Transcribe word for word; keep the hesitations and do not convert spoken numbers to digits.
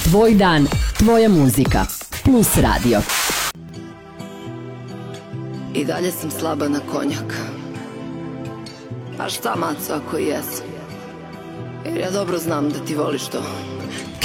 Tvoj dan, tvoja muzika. Plus radio. I dalje sam slaba na konjak. A šta, maco, ako i jesam? Jer ja dobro znam da ti voliš to.